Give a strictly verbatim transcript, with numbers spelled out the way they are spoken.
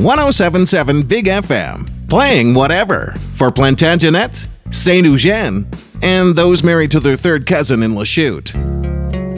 one oh seven point seven Big F M. Playing whatever for Plantagenet, Saint Eugene, and those married to their third cousin in Lachute.